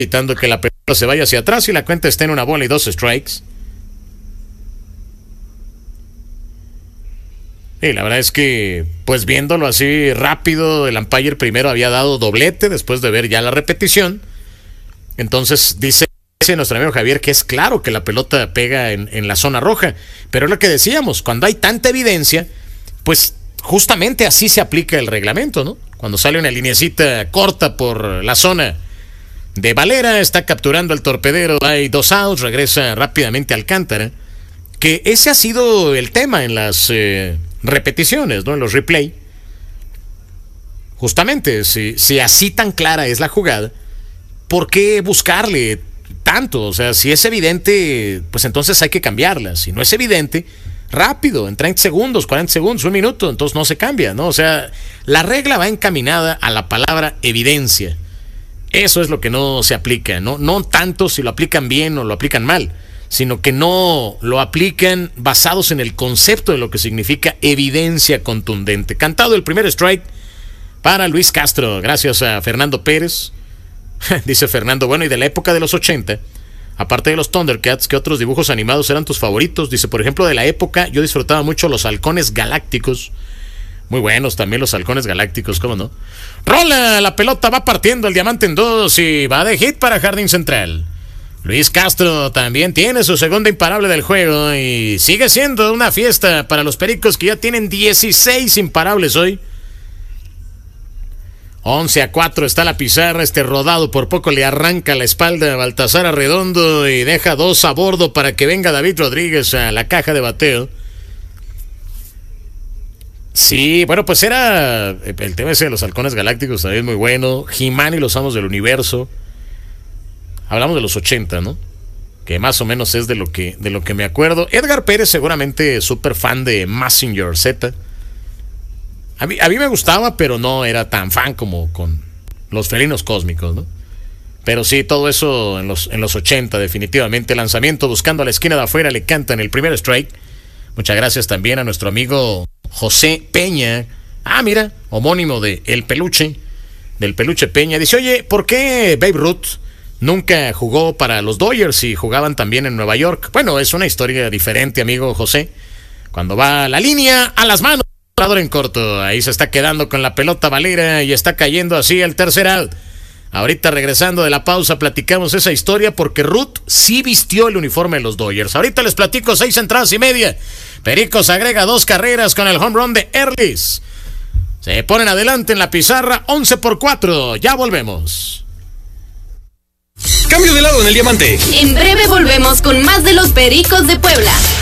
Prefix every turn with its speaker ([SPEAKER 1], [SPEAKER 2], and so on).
[SPEAKER 1] evitando que la pelota se vaya hacia atrás y la cuenta está en 1 bola y 2 strikes. Y la verdad es que, pues viéndolo así rápido, el umpire primero había dado doblete después de ver ya la repetición. Entonces dice nuestro amigo Javier que es claro que la pelota pega en la zona roja. Pero es lo que decíamos, cuando hay tanta evidencia, pues justamente así se aplica el reglamento, ¿no? Cuando sale una lineecita corta por la zona de Valera, está capturando al torpedero, hay 2 outs, regresa rápidamente a Alcántara. Que ese ha sido el tema en las repeticiones, ¿no? En los replay. Justamente, si así tan clara es la jugada, ¿por qué buscarle tanto? O sea, si es evidente, pues entonces hay que cambiarla. Si no es evidente, rápido, en 30 segundos, 40 segundos, 1 minuto, entonces no se cambia, ¿no? O sea, la regla va encaminada a la palabra evidencia. Eso es lo que no se aplica, ¿no? No tanto si lo aplican bien o lo aplican mal, sino que no lo aplican basados en el concepto de lo que significa evidencia contundente. Cantado el primer strike para Luis Castro, gracias a Fernando Pérez. Dice Fernando, bueno, y de la época de los 80, aparte de los Thundercats, ¿qué otros dibujos animados eran tus favoritos? Dice, por ejemplo, de la época yo disfrutaba mucho los Halcones Galácticos. Muy buenos también los Halcones Galácticos, ¿cómo no? Rola, la pelota va partiendo el diamante en 2 y va de hit para Jardín Central. Luis Castro también tiene su segunda imparable del juego y sigue siendo una fiesta para los Pericos que ya tienen 16 imparables hoy. 11-4 está la pizarra, rodado por poco le arranca la espalda a Baltasar Arredondo y deja 2 a bordo para que venga David Rodríguez a la caja de bateo. Sí, bueno, pues era el tema ese de los Halcones Galácticos también muy bueno. He-Man y los Amos del Universo. Hablamos de los 80, ¿no? Que más o menos es de lo que me acuerdo. Edgar Pérez seguramente súper fan de Mazinger Z. A mí me gustaba, pero no era tan fan como con los felinos cósmicos, ¿no? Pero sí, todo eso en los 80 definitivamente. Lanzamiento buscando a la esquina de afuera, le cantan el primer strike. Muchas gracias también a nuestro amigo José Peña. Ah, mira, homónimo de El Peluche, del Peluche Peña. Dice, oye, ¿por qué Babe Ruth nunca jugó para los Dodgers y jugaban también en Nueva York? Bueno, es una historia diferente, amigo José. Cuando va la línea a las manos, en corto, ahí se está quedando con la pelota Valera y está cayendo así el tercer out. Ahorita regresando de la pausa platicamos esa historia porque Ruth sí vistió el uniforme de los Dodgers. Ahorita les platico 6 entradas y media. Pericos agrega 2 carreras con el home run de Erlis. Se ponen adelante en la pizarra 11-4. Ya volvemos.
[SPEAKER 2] Cambio de lado en el diamante.
[SPEAKER 3] En breve volvemos con más de los Pericos de Puebla.